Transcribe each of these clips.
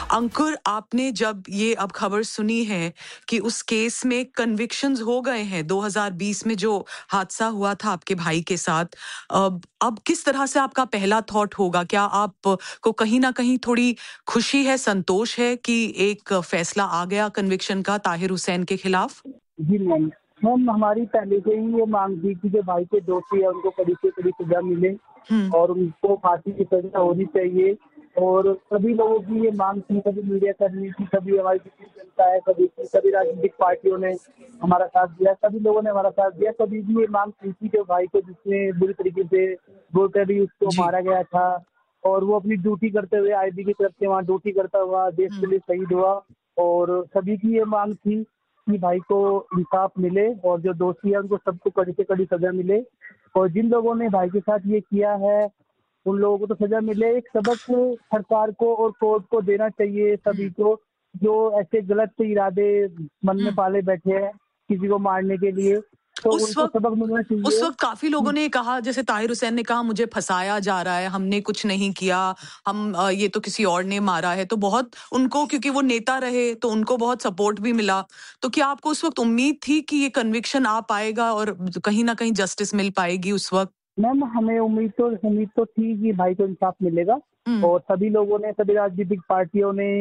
अंकुर, आपने जब ये अब खबर सुनी है कि उस केस में कन्विक्शंस हो गए हैं 2020 में जो हादसा हुआ था आपके भाई के साथ, अब किस तरह से आपका पहला थॉट होगा? क्या आप को कहीं ना कहीं थोड़ी खुशी है, संतोष है कि एक फैसला आ गया कन्विक्शन का ताहिर हुसैन के खिलाफ? जी मैम, हमारी पहले से ही ये मांग थी कि जो भाई के दोषी है उनको कड़ी से कड़ी सजा मिले और उनको फांसी की सजा होनी चाहिए। और सभी लोगों की ये मांग थी, सभी मीडिया कर्मी थी, सभी हमारी जनता है, सभी राजनीतिक पार्टियों ने हमारा साथ दिया, सभी लोगों ने हमारा साथ दिया। कभी भी ये मांग थी कि जो भाई को जिसने बुरी तरीके से बोलकर भी उसको मारा गया था और वो अपनी ड्यूटी करते हुए आईबी की तरफ से वहाँ ड्यूटी करता हुआ देश के लिए शहीद हुआ। और सभी की ये मांग थी कि भाई को इंसाफ मिले और जो दोषी है उनको सबको कड़ी से कड़ी सजा मिले। और जिन लोगों ने भाई के साथ ये किया है उन लोगों को तो सजा मिले। एक सबक सरकार को और कोर्ट को देना चाहिए सभी को, जो ऐसे गलत इरादे मन में पाले बैठे हैं किसी को मारने के लिए, तो उनको सबक मिलना चाहिए। उस वक्त काफी लोगों ने कहा, जैसे ताहिर हुसैन ने कहा मुझे फंसाया जा रहा है, हमने कुछ नहीं किया, हम ये तो किसी और ने मारा है। तो बहुत उनको, क्योंकि वो नेता रहे तो उनको बहुत सपोर्ट भी मिला। तो क्या आपको उस वक्त उम्मीद थी कि ये कन्विक्शन आ पाएगा और कहीं ना कहीं जस्टिस मिल पाएगी उस वक्त? मैम, हमें उम्मीद तो थी कि भाई को इंसाफ मिलेगा। और सभी लोगों ने, सभी राजनीतिक पार्टियों ने,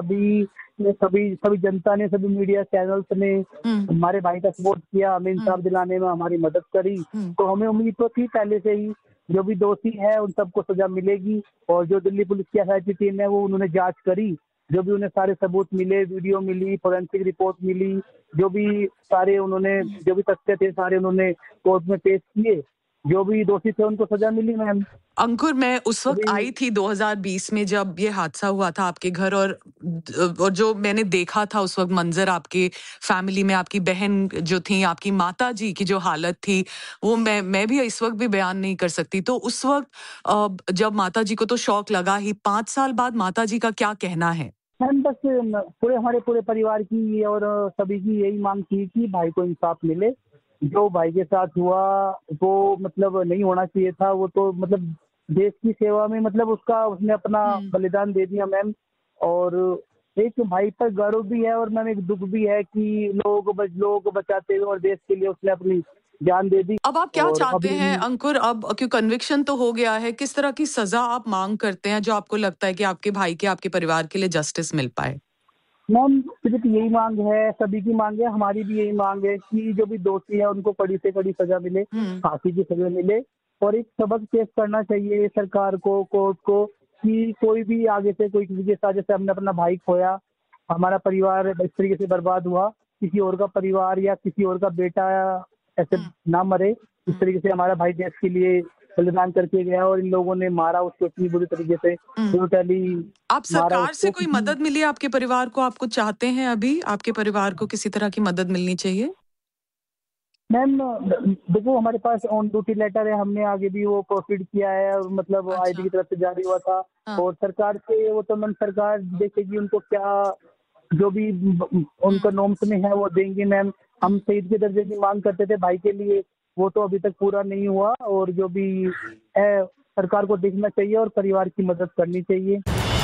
सभी जनता ने, सभी मीडिया चैनल्स ने हमारे भाई का सपोर्ट किया, हमें इंसाफ दिलाने में हमारी मदद करी। तो हमें उम्मीद तो थी पहले से ही जो भी दोषी है उन सबको सजा मिलेगी। और जो दिल्ली पुलिस की एसआईटी टीम है वो उन्होंने जांच करी, जो भी उन्हें सारे सबूत मिले, वीडियो मिली, फोरेंसिक रिपोर्ट मिली, जो भी तथ्य थे सारे उन्होंने कोर्ट में पेश किए। जो भी दोषी थे उनको सजा मिली। मैम अंकुर, मैं उस वक्त आई थी 2020 में जब ये हादसा हुआ था आपके घर, और जो मैंने देखा था उस वक्त मंजर आपके फैमिली में, आपकी बहन जो थी, आपकी माता जी की जो हालत थी, वो मैं भी इस वक्त भी बयान नहीं कर सकती। तो उस वक्त जब माता जी को तो शौक लगा ही, 5 साल बाद माता जी का क्या कहना है? मैम बस हमारे पूरे परिवार की और सभी की यही मांग थी कि भाई को इंसाफ मिले। जो भाई के साथ हुआ वो मतलब नहीं होना चाहिए था। वो तो मतलब देश की सेवा में उसने अपना बलिदान दे दिया मैम। और एक भाई पर गर्व भी है और मैम एक दुख भी है कि लोगों को बचाते हुए और देश के लिए उसने अपनी जान दे दी। अब आप क्या चाहते हैं अंकुर? अब क्यों कन्विक्शन तो हो गया है, किस तरह की सजा आप मांग करते हैं जो आपको लगता है कि आपके भाई के, आपके परिवार के लिए जस्टिस मिल पाए? मैम सिर्फ यही मांग है, सभी की मांग है, हमारी भी यही मांग है कि जो भी दोषी है उनको कड़ी से कड़ी सजा मिले, फांसी की सजा मिले। और एक सबक पेश करना चाहिए सरकार को, कोर्ट को, कि कोई भी आगे से कोई किसी के साथ, जैसे हमने अपना भाई खोया, हमारा परिवार इस तरीके से बर्बाद हुआ, किसी और का परिवार या किसी और का बेटा ऐसे ना मरे। इस तरीके से हमारा भाई देश के लिए बलिदान करके गया और इन लोगों ने मारा उसको इतनी बुरी तरीके से, ब्रूटली। आप सरकार से कोई मदद मिली आपके परिवार को? आप कुछ चाहते हैं अभी आपके परिवार को किसी तरह की मदद मिलनी चाहिए? मैम देखो, हमारे पास ऑन ड्यूटी लेटर है, हमने आगे भी वो प्रोसीड किया है, मतलब आईबी की तरफ से जारी हुआ था। और सरकार से वो तो सरकार देखेगी उनको क्या जो भी उनका नॉर्म्स में है वो देंगे। मैम हम शहीद के दर्जे की मांग करते थे भाई के लिए, वो तो अभी तक पूरा नहीं हुआ। और जो भी है सरकार को देखना चाहिए और परिवार की मदद करनी चाहिए।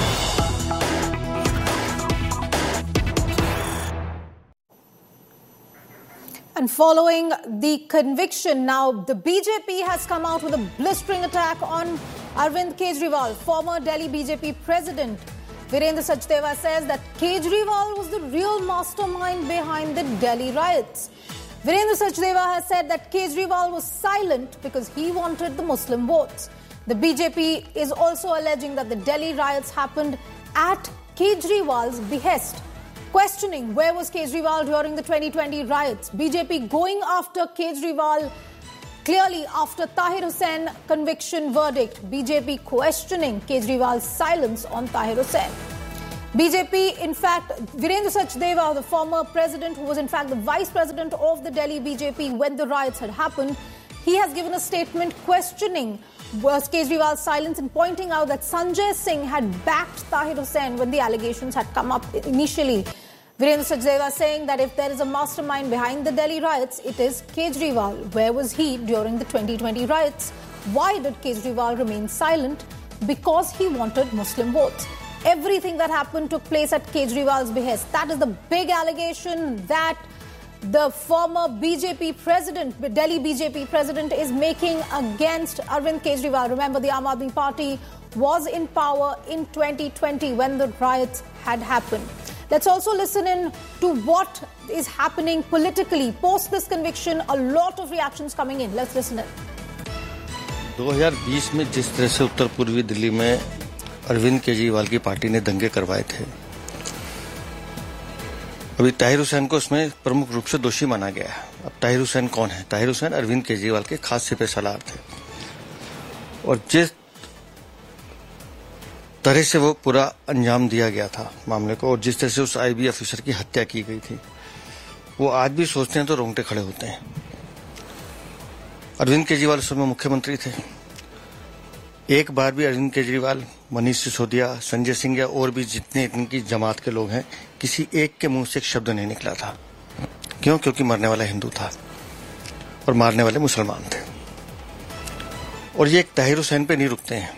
And following the conviction, now the BJP has come out with a blistering attack on Arvind Kejriwal. Former Delhi BJP president Virendra Sachdeva says that Kejriwal was the real mastermind behind the Delhi riots. Virendra Sachdeva has said that Kejriwal was silent because he wanted the Muslim votes. The BJP is also alleging that the Delhi riots happened at Kejriwal's behest. Questioning where was Kejriwal during the 2020 riots. BJP going after Kejriwal clearly after Tahir Hussain conviction verdict. BJP questioning Kejriwal's silence on Tahir Hussain. BJP, in fact, Virendra Sachdeva, the former president who was in fact the vice president of the Delhi BJP when the riots had happened, he has given a statement questioning was Kejriwal's silence and pointing out that Sanjay Singh had backed Tahir Hussain when the allegations had come up initially. Virendra Sachdeva saying that if there is a mastermind behind the Delhi riots, it is Kejriwal. Where was he during the 2020 riots? Why did Kejriwal remain silent? Because he wanted Muslim votes. everything that happened took place at Kejriwal's behest. That is the big allegation that the former BJP president, Delhi BJP president, is making against Arvind Kejriwal. Remember, the Aam Aadmi Party was in power in 2020 when the riots had happened. Let's also listen in to what is happening politically. Post this conviction, a lot of reactions coming in. Let's listen in. 2020 में जिस तरह से उत्तर पूर्वी दिल्ली में अरविंद केजरीवाल की party ने दंगे करवाए थे, अभी ताहिर हुसैन को इसमें प्रमुख रूप से दोषी माना गया है। अब ताहिर हुसैन कौन है? ताहिर हुसैन अरविंद केजरीवाल के खास सिपह सालार थे और जिस तरह से वो पूरा अंजाम दिया गया था मामले को और जिस तरह से उस आईबी ऑफिसर की हत्या की गई थी, वो आज भी सोचते हैं तो रोंगटे खड़े होते हैं। अरविंद केजरीवाल उस समय मुख्यमंत्री थे। एक बार भी अरविंद केजरीवाल, मनीष सिसोदिया, संजय सिंह या और भी जितने इनकी जमात के लोग हैं, किसी एक के मुंह से एक शब्द नहीं निकला था। क्यों? क्योंकि मरने वाला हिंदू था और मारने वाले मुसलमान थे। और ये एक ताहिर हुसैन पे नहीं रुकते हैं।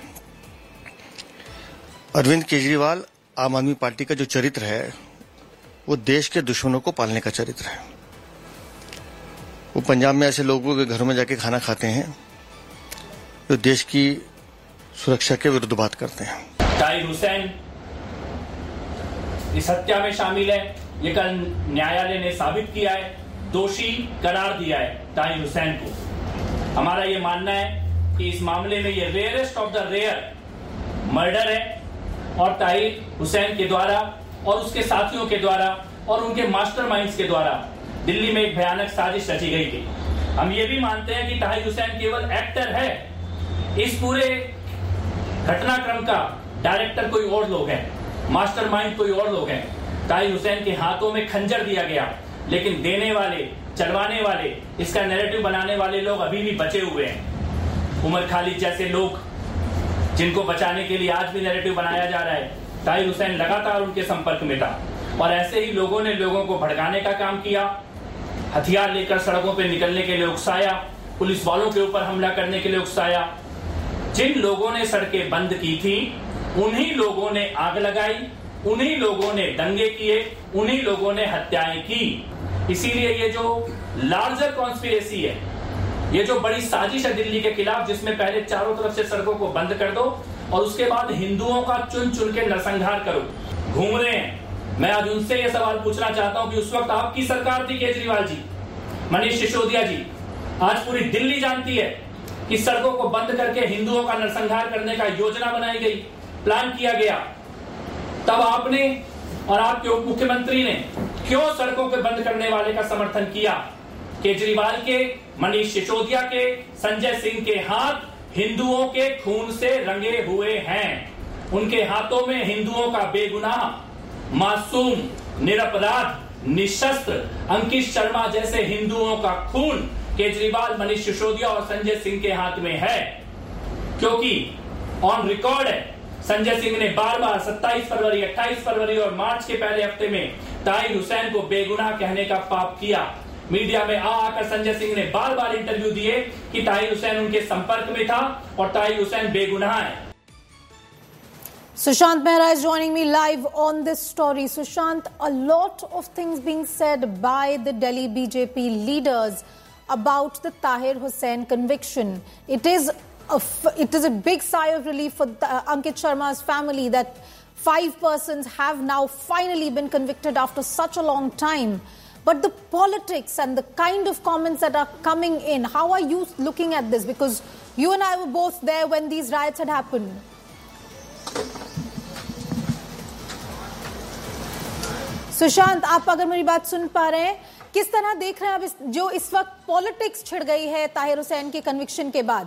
अरविंद केजरीवाल आम आदमी पार्टी का जो चरित्र है, वो देश के दुश्मनों को पालने का चरित्र है। वो पंजाब में ऐसे लोगों के घरों में जाके खाना खाते हैं जो देश की सुरक्षा के विरुद्ध बात करते हैं। ताहिर हुसैन इस हत्या में शामिल है, ये कल न्यायालय ने साबित किया है, दोषी करार दिया है ताहिर हुसैन को। हमारा ये मानना है कि इस मामले में ये rarest of the rare murder है और ताहिर हुसैन के द्वारा और उसके साथियों के द्वारा और उनके मास्टरमाइंड्स के द्वारा दिल्ली में एक भयानक साजिश रची गई थी। हम ये भी मानते हैं कि ताहिर हुसैन केवल एक्टर है, इस पूरे घटनाक्रम का डायरेक्टर कोई और लोग हैं, मास्टरमाइंड कोई और लोग हैं। ताहिर हुसैन के हाथों में खंजर दिया गया, लेकिन देने वाले, चलवाने वाले, इसका नैरेटिव बनाने वाले लोग अभी भी बचे हुए हैं। उमर खालिद जैसे लोग जिनको बचाने के लिए आज भी नैरेटिव बनाया जा रहा है। ताहिर हुसैन लगातार उनके संपर्क में था और ऐसे ही लोगों ने लोगों को भड़काने का काम किया, हथियार लेकर सड़कों पर निकलने के लिए उकसाया, पुलिस वालों के ऊपर हमला करने के लिए उकसाया। जिन लोगों ने सड़कें बंद की थी, उन्हीं लोगों ने आग लगाई, उन्हीं लोगों ने दंगे किए, उन्हीं लोगों ने हत्याएं की। इसीलिए ये जो लार्जर कॉन्स्पिरेसी है, ये जो बड़ी साजिश है दिल्ली के खिलाफ, जिसमें पहले चारों तरफ से सड़कों को बंद कर दो और उसके बाद हिंदुओं का चुन चुन के नरसंहार करो, घूम रहे हैं। मैं आज उनसे ये सवाल पूछना चाहता हूं कि उस वक्त आपकी सरकार थी, केजरीवाल जी, मनीष सिसोदिया जी, आज पूरी दिल्ली जानती है कि सड़कों को बंद करके हिंदुओं का नरसंहार करने का योजना बनाई गई, प्लान किया गया। तब आपने और आपके उप मुख्यमंत्री ने क्यों सड़कों को बंद करने वाले का समर्थन किया? केजरीवाल के, मनीष सिसोदिया के, संजय सिंह के हाथ हिंदुओं के खून से रंगे हुए हैं। उनके हाथों में हिंदुओं का बेगुनाह, मासूम, निरपराध, निशस्त्र अंकित शर्मा जैसे हिंदुओं का खून केजरीवाल, मनीष सिसोदिया और संजय सिंह के हाथ में है। क्योंकि ऑन रिकॉर्ड है, संजय सिंह ने बार बार 27 फरवरी, 28 फरवरी और मार्च के पहले हफ्ते में ताहिर हुसैन को बेगुनाह कहने का पाप किया। मीडिया में आकर संजय सिंह ने बार बार इंटरव्यू दिए कि ताहिर हुसैन उनके संपर्क में था और ताहिर हुसैन बेगुनाह है। Sushant Mehra is joining me live on this story. Sushant, a lot of things being said by the Delhi BJP leaders about the Tahir Hussain conviction. It is a big sigh of relief for Ankit Sharma's family that 5 persons have now finally been convicted after such a long time. But the politics and the kind of comments that are coming in, how are you looking at this? Because you and I were both there when these riots had happened. Sushant, आप अगर मेरी बात सुन पा रहे हैं, किस तरह देख रहे हैं अब जो इस वक्त पॉलिटिक्स छिड़ गई है ताहिर हुसैन के कन्विक्शन के बाद?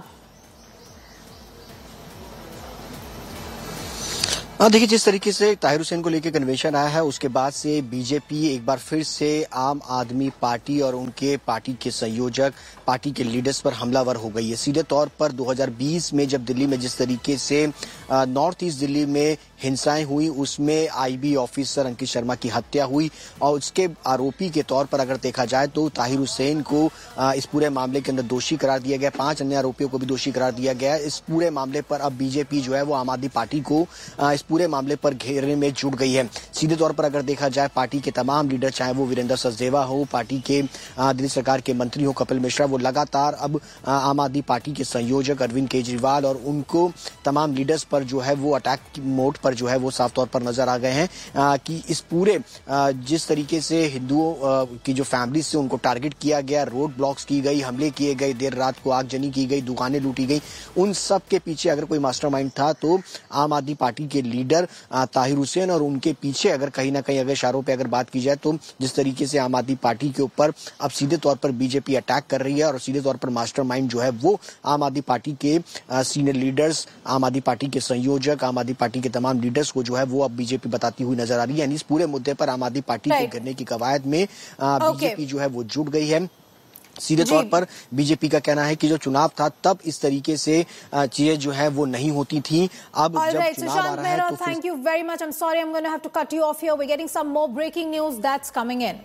देखिए, जिस तरीके से ताहिर हुसैन को लेकर कन्वेंशन आया है, उसके बाद से बीजेपी एक बार फिर से आम आदमी पार्टी और उनके पार्टी के संयोजक, पार्टी के लीडर्स पर हमलावर हो गई है। सीधे तौर पर 2020 में जब दिल्ली में जिस तरीके से नॉर्थ ईस्ट दिल्ली में हिंसाएं हुई, उसमें आईबी ऑफिसर अंकित शर्मा की हत्या हुई और उसके आरोपी के तौर पर अगर देखा जाए तो ताहिर हुसैन को इस पूरे मामले के अंदर दोषी करार दिया गया। 5 अन्य आरोपियों को भी दोषी करार दिया गया। इस पूरे मामले पर अब बीजेपी जो है वो आम आदमी पार्टी को इस पूरे मामले पर घेरने में जुट गई है। सीधे तौर पर अगर देखा जाए पार्टी के तमाम लीडर, चाहे वो वीरेंद्र सचदेवा हो, पार्टी के दिल्ली सरकार के मंत्री हो कपिल मिश्रा, वो लगातार अब आम आदमी पार्टी के संयोजक अरविंद केजरीवाल और उनको तमाम लीडर्स पर जो है वो अटैक मोड पर जो है वो साफ तौर पर नजर आ गए हैं कि इस पूरे जिस तरीके से हिंदुओं की जो फैमिलीज थे उनको टारगेट किया गया, रोड ब्लॉक्स की गई, हमले किए गए, देर रात को आगजनी की गई, दुकानें लूटी गई, उन सब के पीछे अगर कोई मास्टरमाइंड था तो आम आदमी पार्टी के लीडर ताहिर हुसैन और उनके पीछे अगर कहीं ना कहीं अगर इशारों पे अगर बात की जाए तो जिस तरीके से आम आदमी पार्टी के ऊपर अब सीधे तौर पर बीजेपी अटैक कर रही है और सीधे तौर पर मास्टरमाइंड जो है वो आम आदमी पार्टी के सीनियर लीडर्स, आम आदमी पार्टी के संयोजक, आम आदमी पार्टी के तमाम लीडर्स को जो है वो अब बीजेपी बताती हुई नजर आ रही है। यानी इस पूरे मुद्दे पर आम आदमी पार्टी को घेरने की कवायद में बीजेपी जो है वो जुट गई है। सीधे तौर पर बीजेपी का कहना है कि जो चुनाव था तब इस तरीके से चीजें जो है वो नहीं होती थी। अब जब चुनाव आ रहा है तो thank you very much. I am sorry, I am gonna have to cut you of here. We are getting some more breaking news that's coming in.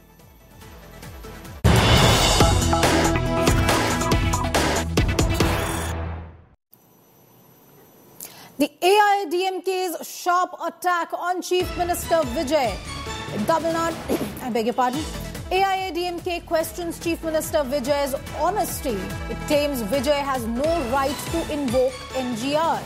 The AIADMK's sharp attack on Chief Minister Vijay in Tamil Nadu, I beg your pardon. AIADMK questions Chief Minister Vijay's honesty. It claims Vijay has no right to invoke NGR.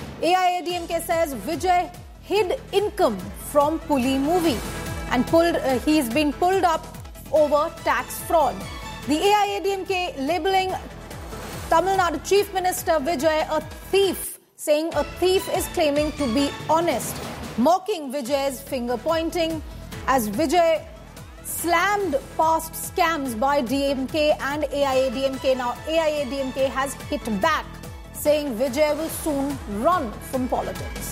AIADMK says Vijay hid income from Puli movie and he's been pulled up over tax fraud. The AIADMK labeling Tamil Nadu Chief Minister Vijay a thief, saying a thief is claiming to be honest, mocking Vijay's finger pointing as Vijay slammed past scams by DMK and AIADMK. Now AIADMK has hit back, saying Vijay will soon run from politics.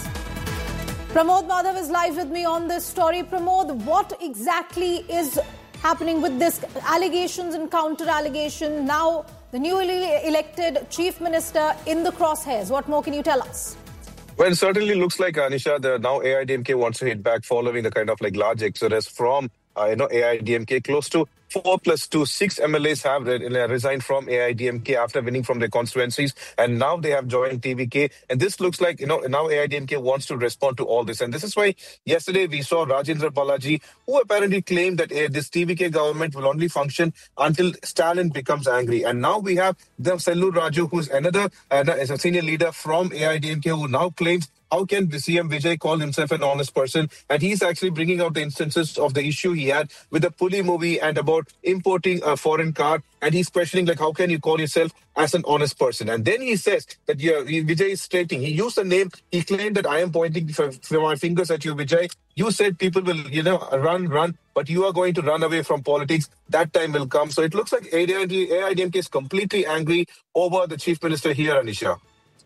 Pramod Madhav is live with me on this story. Pramod, what exactly is happening with this allegations and counter allegation? Now the newly elected Chief Minister in the crosshairs. What more can you tell us? Well, it certainly looks like, Anisha, now AIADMK wants to hit back following the kind of like large exodus from AIADMK. Close to 4 + 2, 6 MLAs have resigned from AIADMK after winning from their constituencies, and now they have joined TVK. And this looks like, now AIADMK wants to respond to all this. And this is why yesterday we saw Rajendra Balaji, who apparently claimed that this TVK government will only function until Stalin becomes angry. And now we have the Sellur Raju, who's another a senior leader from AIADMK, who now claims, how can CM Vijay call himself an honest person? And he's actually bringing out the instances of the issue he had with the Puli movie and about importing a foreign car. And he's questioning, like, how can you call yourself as an honest person? And then he says that Vijay is stating, he used the name, he claimed that I am pointing my fingers at you, Vijay. You said people will, run, but you are going to run away from politics. That time will come. So it looks like AIADMK is completely angry over the Chief Minister here, Anisha.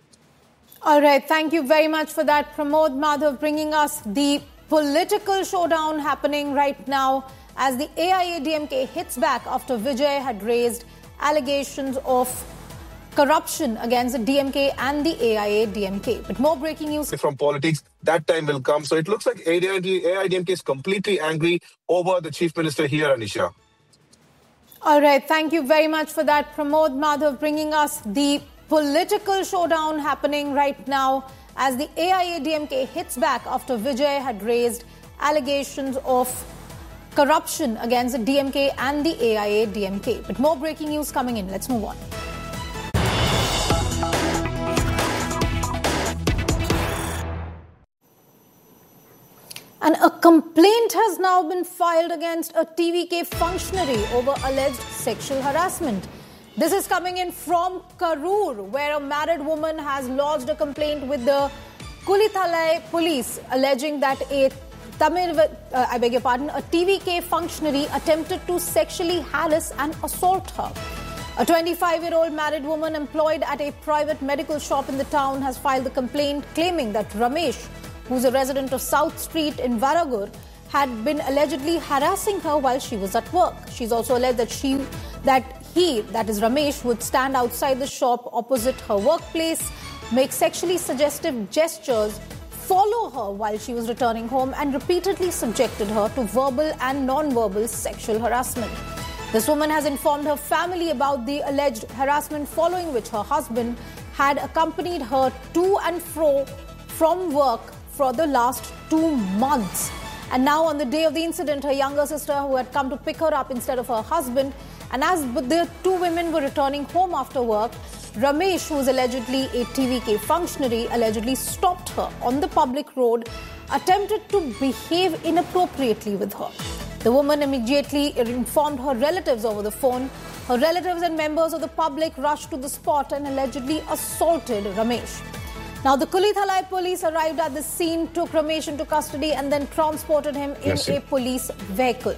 All right, thank you very much for that, Pramod Madhav, bringing us the political showdown happening right now as the AIADMK hits back after Vijay had raised allegations of corruption against the DMK and the AIADMK. But more breaking news from politics, that time will come. So it looks like AIADMK is completely angry over the Chief Minister here, Anisha. All right, thank you very much for that, Pramod Madhav, bringing us the political showdown happening right now as the AIADMK hits back after Vijay had raised allegations of corruption against the DMK and the AIADMK. But more breaking news coming in. Let's move on. And a complaint has now been filed against a TVK functionary over alleged sexual harassment. This is coming in from Karur, where a married woman has lodged a complaint with the Kulithalai police, alleging that a TVK functionary attempted to sexually harass and assault her. A 25-year-old married woman employed at a private medical shop in the town has filed the complaint, claiming that Ramesh, who's a resident of South Street in Varagur, had been allegedly harassing her while she was at work. She's also alleged that he, Ramesh, would stand outside the shop opposite her workplace, make sexually suggestive gestures, follow her while she was returning home, and repeatedly subjected her to verbal and non-verbal sexual harassment. This woman has informed her family about the alleged harassment, following which her husband had accompanied her to and fro from work for the last 2 months. And now, on the day of the incident, her younger sister, who had come to pick her up instead of her husband, and as the two women were returning home after work, Ramesh, who is allegedly a TVK functionary, allegedly stopped her on the public road, attempted to behave inappropriately with her. The woman immediately informed her relatives over the phone. Her relatives and members of the public rushed to the spot and allegedly assaulted Ramesh. Now, the Kulithalai police arrived at the scene, took Ramesh into custody, and then transported him in a police vehicle.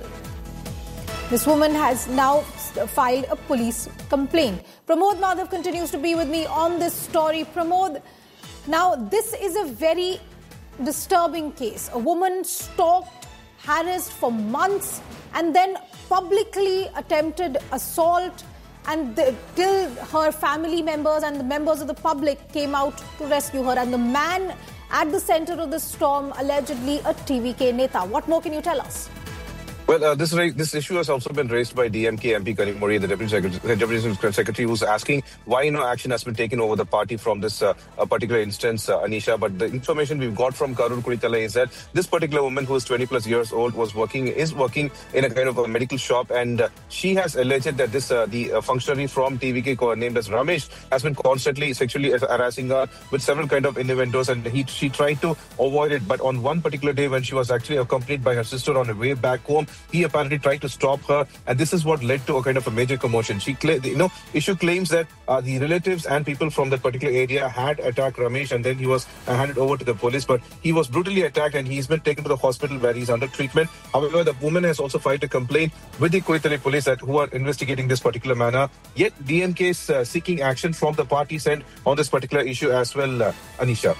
This woman has now filed a police complaint. Pramod Madhav continues to be with me on this story. Pramod, now this is a very disturbing case. A woman stalked, harassed for months, and then publicly attempted assault, and till her family members and the members of the public came out to rescue her. And the man at the center of the storm, allegedly a TVK Neta. What more can you tell us? Well, this issue has also been raised by DMK MP Kanimuri, the Deputy Secretary, who's asking why no action has been taken over the party from this particular instance, Anisha. But the information we've got from Karur Kulithalai is that this particular woman, who is 20 plus years old, is working in a kind of a medical shop, and she has alleged that the functionary from TVK named as Ramesh has been constantly sexually harassing her with several kind of innuendos, and she tried to avoid it. But on one particular day, when she was actually accompanied by her sister on her way back home, he apparently tried to stop her, and this is what led to a kind of a major commotion. Issue claims that the relatives and people from that particular area had attacked Ramesh, and then he was handed over to the police. But he was brutally attacked, and he's been taken to the hospital where he's under treatment. However, the woman has also filed a complaint with the Kulithalai police who are investigating this particular matter. Yet DMK is seeking action from the party's end on this particular issue as well, Anisha.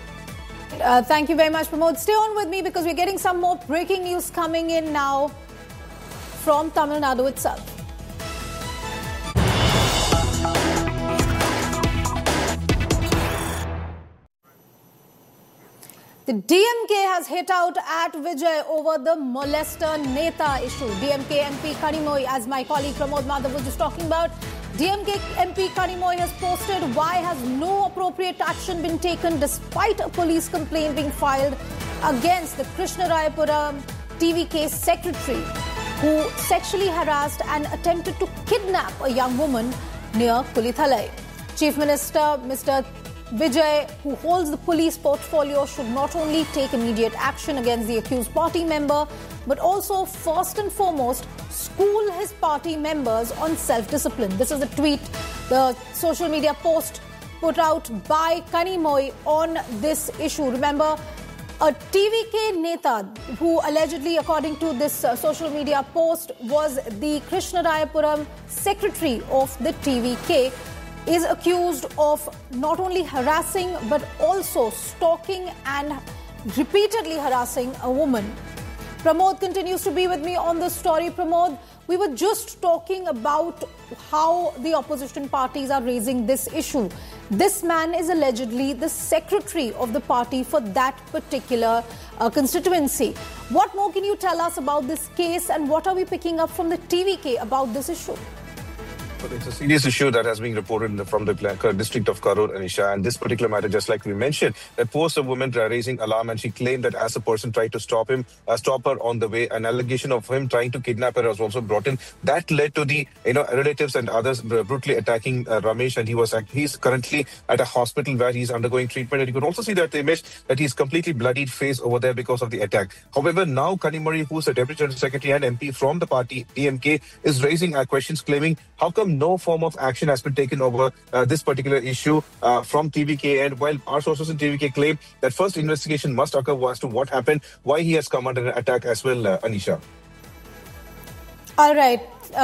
Thank you very much, Pramod. Stay on with me because we're getting some more breaking news coming in now from Tamil Nadu itself. The DMK has hit out at Vijay over the molester Neta issue. DMK MP Kanimoi, as my colleague Pramod Madhav was just talking about, DMK MP Kanimoi has posted, why has no appropriate action been taken despite a police complaint being filed against the Krishnarayapuram TVK secretary who sexually harassed and attempted to kidnap a young woman near Kulithalai. Chief Minister Mr. Vijay, who holds the police portfolio, should not only take immediate action against the accused party member, but also, first and foremost, school his party members on self-discipline. This is a tweet, the social media post put out by Kanimoi on this issue. Remember, a TVK Neta, who allegedly, according to this social media post, was the Krishnarayapuram secretary of the TVK, is accused of not only harassing but also stalking and repeatedly harassing a woman. Pramod continues to be with me on this story. Pramod, we were just talking about how the opposition parties are raising this issue. This man is allegedly the secretary of the party for that particular constituency. What more can you tell us about this case, and what are we picking up from the TVK about this issue? It's a serious issue that has been reported from the district of Karur, Anisha. And this particular matter, just like we mentioned, that posed a woman raising alarm, and she claimed that as a person tried to stop her on the way, an allegation of him trying to kidnap her was also brought in. That led to the relatives and others brutally attacking Ramesh, and he's currently at a hospital where he's undergoing treatment. And you could also see that image that he's completely bloodied face over there because of the attack. However, now Kanimuri, who's the Deputy General Secretary and MP from the party DMK, is raising questions, claiming how come no form of action has been taken over this particular issue from TVK. And while our sources in TVK claim that first investigation must occur as to what happened, why he has come under an attack as well, Anisha. All right.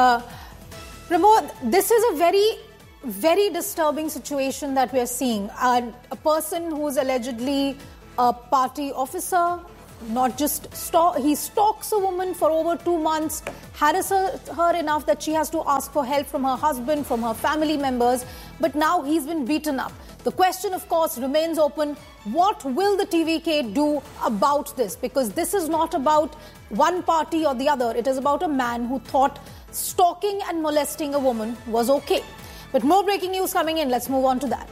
Pramod, this is a very, very disturbing situation that we are seeing. A person who is allegedly a party officer, not just he stalks a woman for over 2 months, harasses her enough that she has to ask for help from her husband, from her family members, but now he's been beaten up. The question, of course, remains open. What will the TVK do about this? Because this is not about one party or the other. It is about a man who thought stalking and molesting a woman was okay. But more breaking news coming in. Let's move on to that.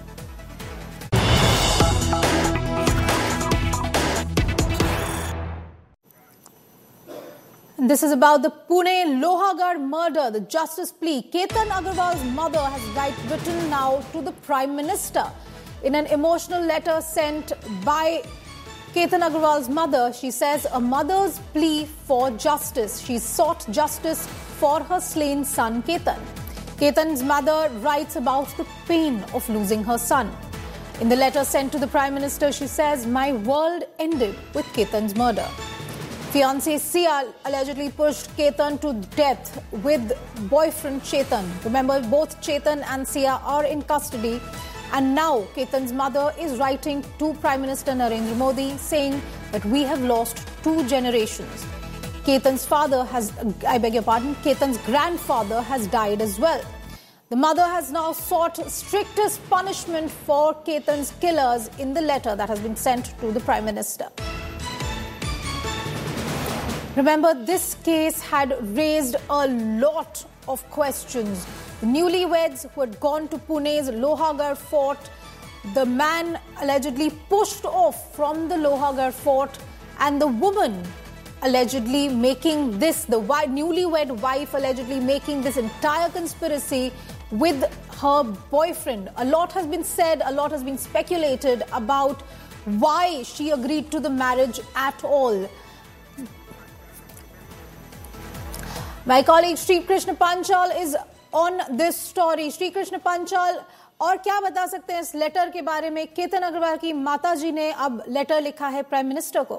This is about the Pune Lohagarh murder, the justice plea. Ketan Agarwal's mother has written now to the Prime Minister. In an emotional letter sent by Ketan Agarwal's mother, she says a mother's plea for justice. She sought justice for her slain son Ketan. Ketan's mother writes about the pain of losing her son. In the letter sent to the Prime Minister, she says, "My world ended with Ketan's murder." Fiancé Sia allegedly pushed Ketan to death with boyfriend Chetan. Remember, both Chetan and Sia are in custody. And now Ketan's mother is writing to Prime Minister Narendra Modi saying that we have lost 2 generations. Ketan's Ketan's grandfather has died as well. The mother has now sought strictest punishment for Ketan's killers in the letter that has been sent to the Prime Minister. Remember, this case had raised a lot of questions. The newlyweds who had gone to Pune's Lohagarh fort, the man allegedly pushed off from the Lohagarh fort, and the woman allegedly making this, the newlywed wife allegedly making this entire conspiracy with her boyfriend. A lot has been said, a lot has been speculated about why she agreed to the marriage at all. My colleague Sri Krishna Panchal is on this story. Sri Krishna Panchal, और क्या बता सकते हैं इस letter के बारे में? केतन अग्रवाल की माताजी ने अब लेटर लिखा है प्राइम मिनिस्टर को।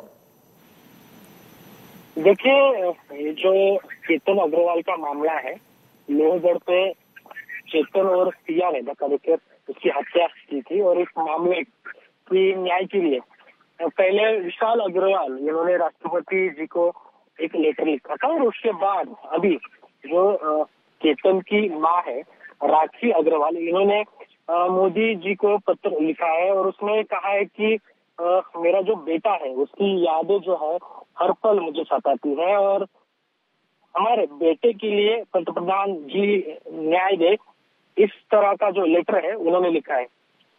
देखिए, ये जो केतन अग्रवाल का मामला है, लोहगढ़ पे चेतन और सिया ने धक्का उसकी हत्या की थी और इस मामले की न्याय के लिए पहले विशाल अग्रवाल इन्होंने राष्ट्रपति जी को एक लेटर लिखा था और उसके बाद अभी जो केतन की मां है राखी अग्रवाल, इन्होंने मोदी जी को पत्र लिखा है और उसमें कहा है कि मेरा जो बेटा है उसकी यादें जो है हर पल मुझे सताती है और हमारे बेटे के लिए पंतप्रधान जी न्याय दे, इस तरह का जो लेटर है उन्होंने लिखा है।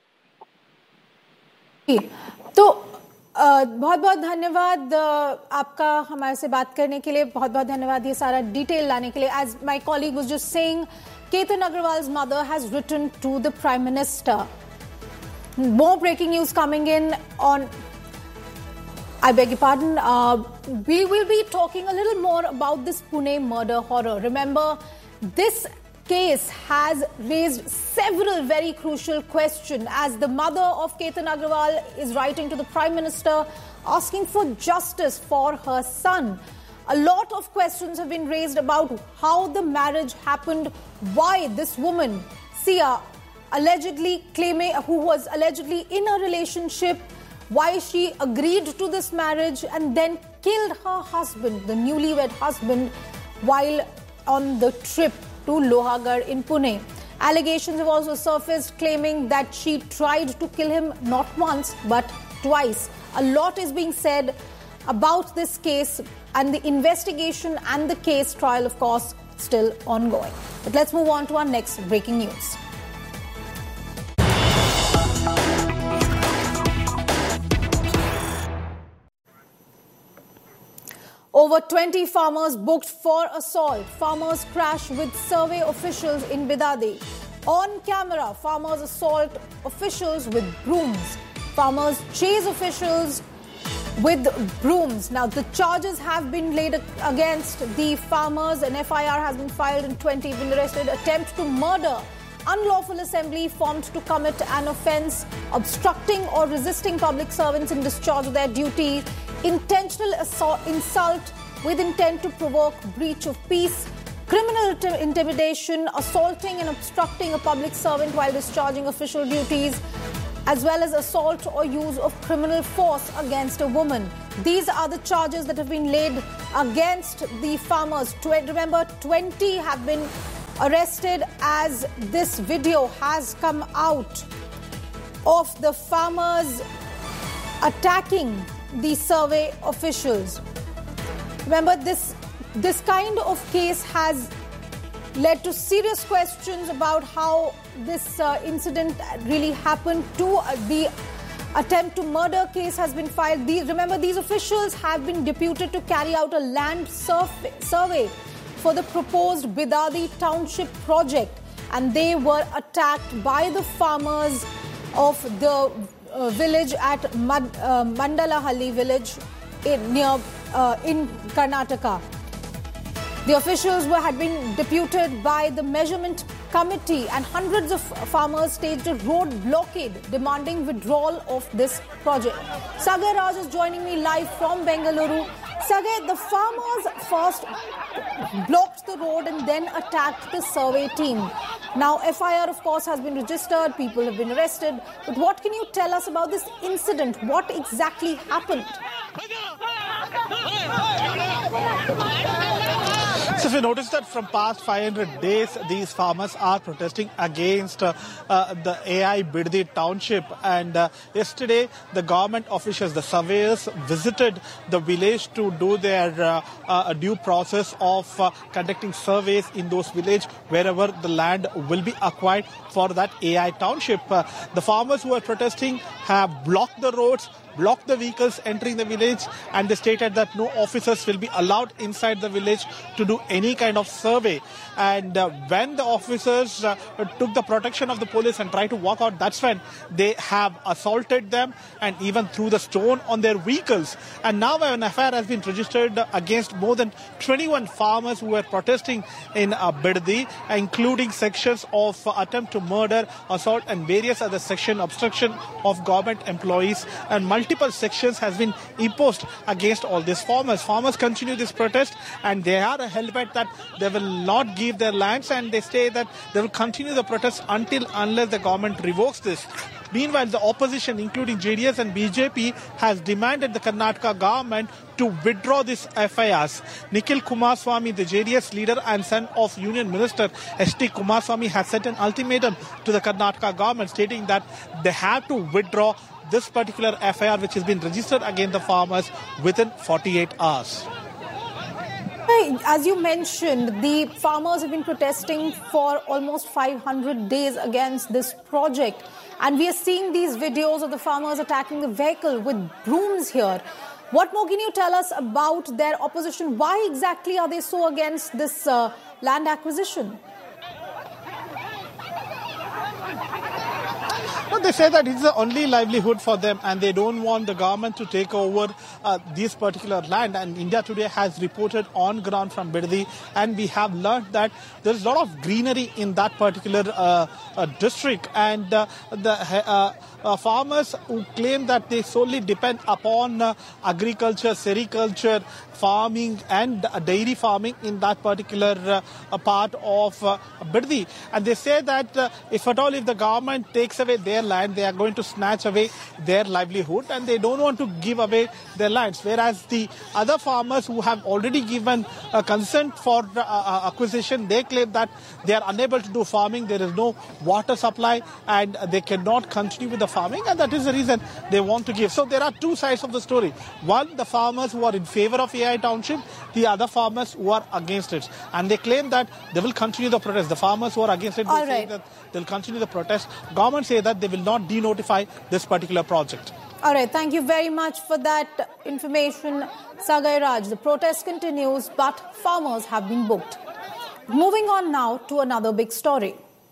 तो बहुत बहुत धन्यवाद आपका हमारे से बात करने के लिए, बहुत बहुत धन्यवाद ये सारा डिटेल लाने के लिए। As my colleague was just saying, Ketan Agarwal's mother has written to the Prime Minister. More breaking news coming in on, I beg your pardon, we will be talking a little more about this Pune murder horror. Remember, this case has raised several very crucial questions as the mother of Ketan Agarwal is writing to the Prime Minister asking for justice for her son. A lot of questions have been raised about how the marriage happened, why this woman, Sia, allegedly claiming, who was allegedly in a relationship, why she agreed to this marriage and then killed her husband, the newlywed husband, while on the trip to Lohagarh in Pune. Allegations have also surfaced claiming that she tried to kill him not once but twice. A lot is being said about this case, and the investigation and the case trial, of course, still ongoing. But let's move on to our next breaking news. Over 20 farmers booked for assault. Farmers crash with survey officials in Bidadi. On camera, farmers assault officials with brooms. Farmers chase officials with brooms. Now, the charges have been laid against the farmers. An FIR has been filed and 20 have been arrested. Attempt to murder. Unlawful assembly formed to commit an offence. Obstructing or resisting public servants in discharge of their duty. Intentional insult with intent to provoke breach of peace. Criminal intimidation. Assaulting and obstructing a public servant while discharging official duties, as well as assault or use of criminal force against a woman. These are the charges that have been laid against the farmers. Remember, 20 have been arrested as this video has come out. of the farmers attacking the survey officials. Remember, this kind of case has led to serious questions about how this incident really happened. The attempt to murder case has been filed. Remember, these officials have been deputed to carry out a land survey for the proposed Bidadi Township project, and they were attacked by the farmers of the village at Mandalahalli village in Karnataka. The officials had been deputed by the measurement committee, and hundreds of farmers staged a road blockade demanding withdrawal of this project. Sagar Raj is joining me live from Bengaluru. Sagar, the farmers first blocked the road and then attacked the survey team. Now, FIR, of course, has been registered. People have been arrested. But what can you tell us about this incident? What exactly happened? So if you notice that from past 500 days, these farmers are protesting against the AI Bidadi Township. And yesterday, the government officials, the surveyors, visited the village to do their due process of conducting surveys in those villages wherever the land will be acquired for that AI Township. The farmers who are protesting have blocked the roads, blocked the vehicles entering the village, and they stated that no officers will be allowed inside the village to do any kind of survey. And when the officers took the protection of the police and tried to walk out, that's when they have assaulted them and even threw the stone on their vehicles. And now an FIR has been registered against more than 21 farmers who were protesting in Bidadi, including sections of attempt to murder, assault, and various other sections, obstruction of government employees, and multiple sections has been imposed against all these farmers. Farmers continue this protest, and they are hell-bent that they will not give their lands, and they say that they will continue the protest unless the government revokes this. Meanwhile, the opposition, including JDS and BJP, has demanded the Karnataka government to withdraw these FIRs. Nikhil Kumaraswamy, the JDS leader and son of Union Minister S.T. Kumaraswamy, has set an ultimatum to the Karnataka government stating that they have to withdraw this particular FIR, which has been registered against the farmers, within 48 hours. As you mentioned, the farmers have been protesting for almost 500 days against this project. And we are seeing these videos of the farmers attacking the vehicle with brooms here. What more can you tell us about their opposition? Why exactly are they so against this land acquisition? No, they say that it's the only livelihood for them, and they don't want the government to take over this particular land. And India Today has reported on ground from Bidadi, and we have learned that there's a lot of greenery in that particular district. And the farmers who claim that they solely depend upon agriculture, sericulture, farming and dairy farming in that particular part of Bidadi. And they say that if the government takes away their land, they are going to snatch away their livelihood, and they don't want to give away their lands. Whereas the other farmers who have already given consent for acquisition, they claim that they are unable to do farming. There is no water supply, and they cannot continue with the farming, and that is the reason they want to give. So there are two sides of the story. One, the farmers who are in favor of AI Township, the other farmers who are against it. And they claim that they will continue the protest. The farmers who are against it, they say that they'll continue the protest. Government say that they will not denotify this particular project. All right, thank you very much for that information, Sagar Raj. The protest continues, but farmers have been booked. Moving on now to another big story.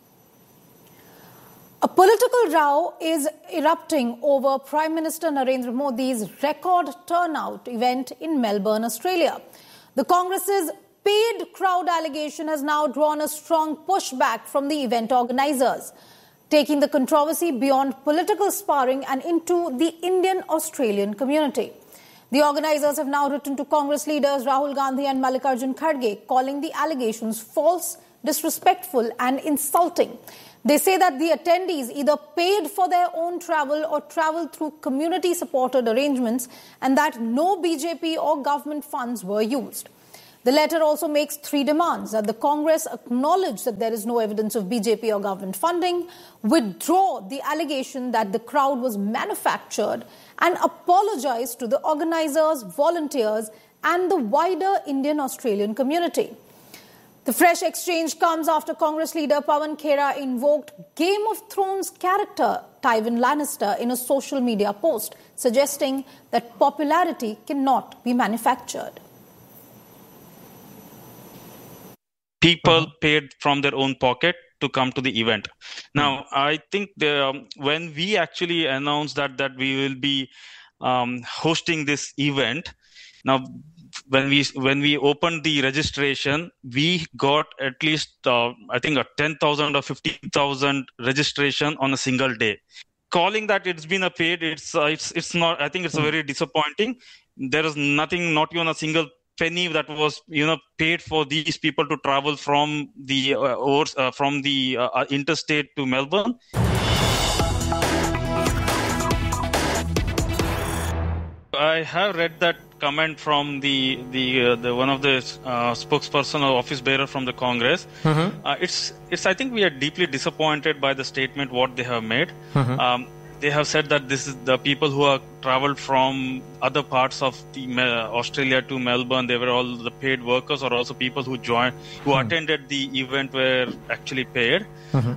A political row is erupting over Prime Minister Narendra Modi's record turnout event in Melbourne, Australia. The Congress's paid crowd allegation has now drawn a strong pushback from the event organizers, taking the controversy beyond political sparring and into the Indian-Australian community. The organizers have now written to Congress leaders Rahul Gandhi and Mallikarjun Kharge, calling the allegations false, disrespectful and insulting. They say that the attendees either paid for their own travel or travelled through community-supported arrangements, and that no BJP or government funds were used. The letter also makes 3 demands: that the Congress acknowledge that there is no evidence of BJP or government funding, withdraw the allegation that the crowd was manufactured, and apologize to the organizers, volunteers, and the wider Indian-Australian community. The fresh exchange comes after Congress leader Pawan Khera invoked Game of Thrones character Tywin Lannister in a social media post, suggesting that popularity cannot be manufactured. People paid from their own pocket to come to the event. Now, I think when we actually announced that we will be hosting this event, now when we opened the registration, we got at least I think 10,000 or 15,000 registration on a single day. Calling that it's been a paid, it's not. I think it's very disappointing. There is nothing, not even a single penny that was paid for these people to travel from the interstate to Melbourne. I have read that comment from the one of the spokesperson or office bearer from the Congress. I think we are deeply disappointed by the statement what they have made. They have said that this is the people who are traveled from other parts of Australia to Melbourne. They were all the paid workers, or also people who attended the event were actually paid.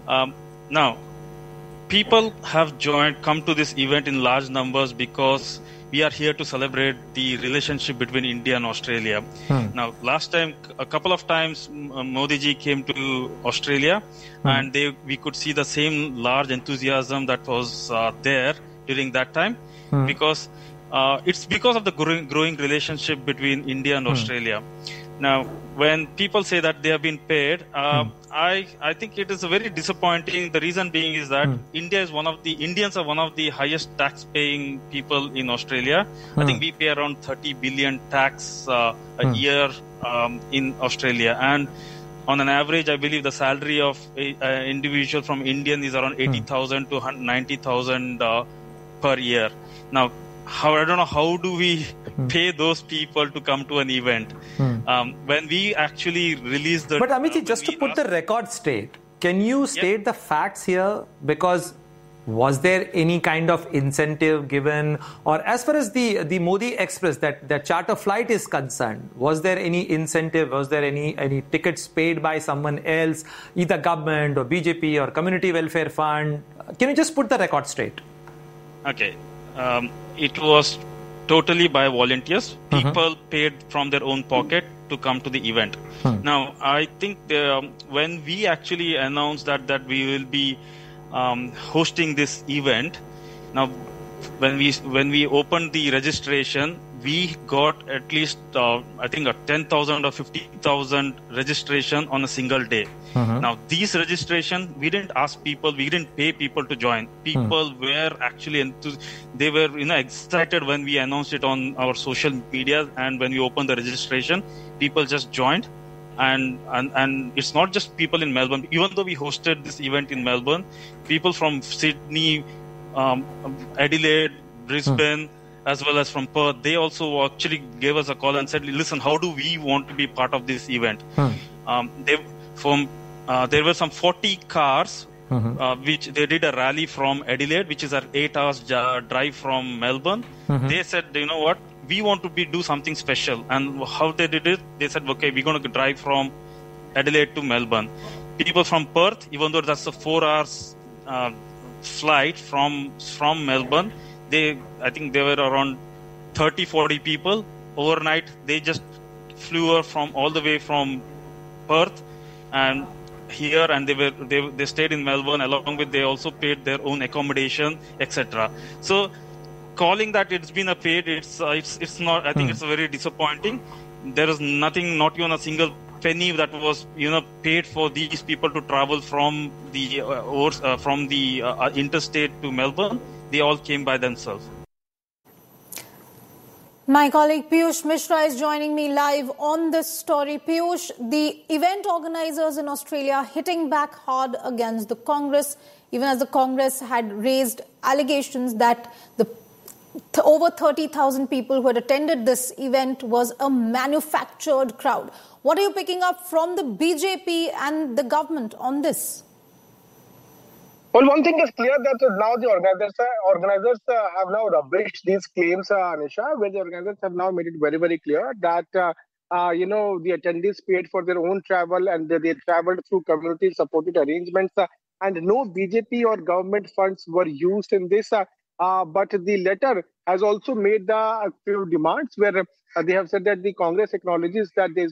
Now, people have come to this event in large numbers because we are here to celebrate the relationship between India and Australia. Now, last time, a couple of times, Modi ji came to Australia, and we could see the same large enthusiasm that was there during that time, because it's because of the growing relationship between India and Australia. Now, when people say that they have been paid, I think it is very disappointing. The reason being is that Indians are one of the highest tax-paying people in Australia. I think we pay around 30 billion tax a year in Australia, and on an average, I believe the salary of an individual from Indian is around 80,000 to 90,000 per year. Now, I don't know how do we pay those people to come to an event when we actually release the. But Amit ji, just to put the record straight, can you state the facts here? Because was there any kind of incentive given, or as far as the Modi Express, that charter flight is concerned, was there any incentive? Was there any tickets paid by someone else, either government or BJP or Community Welfare Fund? Can you just put the record straight? Okay. It was totally by volunteers. People paid from their own pocket to come to the event. Now, I think when we actually announced that we will be hosting this event, now when we opened the registration, we got at least I think 10,000 or 15,000 registration on a single day. Now, these registration, we didn't ask people, we didn't pay people to join. People were actually they were excited when we announced it on our social media, and when we opened the registration, people just joined. And it's not just people in Melbourne. Even though we hosted this event in Melbourne, people from Sydney, Adelaide, Brisbane, as well as from Perth, they also actually gave us a call and said, listen, how do we want to be part of this event? There were some 40 cars, which they did a rally from Adelaide, which is an 8 hours drive from Melbourne. They said, you know what, we want to do something special. And how they did it, they said, okay, we're going to drive from Adelaide to Melbourne. People from Perth, even though that's a 4 hours flight from Melbourne, I think there were around 30-40 people overnight. They just flew all the way from Perth and here, and they stayed in Melbourne. Along with, they also paid their own accommodation, etc. So, calling that it's been a paid, it's not. I think it's very disappointing. There is nothing, not even a single penny that was paid for these people to travel from the interstate to Melbourne. They all came by themselves. My colleague Piyush Mishra is joining me live on this story. Piyush, the event organizers in Australia hitting back hard against the Congress, even as the Congress had raised allegations that the over 30,000 people who had attended this event was a manufactured crowd. What are you picking up from the BJP and the government on this? Well, one thing is clear that now the organizers have now rubbished these claims, Anisha, where the organizers have now made it very, very clear that, the attendees paid for their own travel and they traveled through community-supported arrangements and no BJP or government funds were used in this. But the letter has also made the few demands where they have said that the Congress acknowledges that there is